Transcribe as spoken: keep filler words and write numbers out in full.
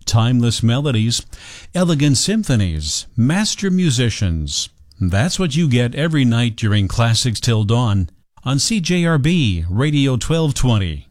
timeless melodies, elegant symphonies, master musicians. That's what you get every night during Classics Till Dawn on C J R B Radio twelve twenty.